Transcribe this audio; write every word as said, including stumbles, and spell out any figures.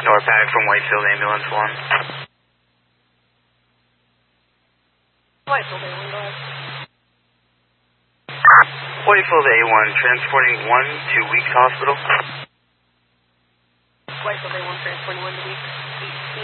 Norpac from Whitefield Ambulance one. Whitefield A one, go ahead. Whitefield A one, transporting one to Weeks Hospital. Whitefield A one, transporting one to Weeks.